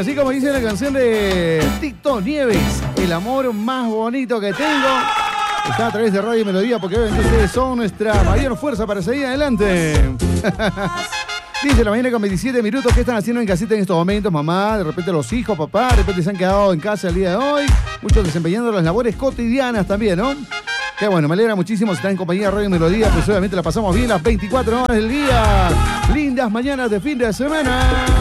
así como dice la canción de Tito Nieves, el amor más bonito que tengo está a través de Radio Melodía, porque obviamente ustedes son nuestra mayor fuerza para seguir adelante. 10 de la mañana con 27 minutos. ¿Qué están haciendo en casita en estos momentos, mamá? De repente los hijos, papá, de repente se han quedado en casa el día de hoy. Muchos desempeñando las labores cotidianas también, ¿no? Qué bueno, me alegra muchísimo si están en compañía de Radio Melodía, pues obviamente la pasamos bien las 24 horas del día. Lindas mañanas de fin de semana.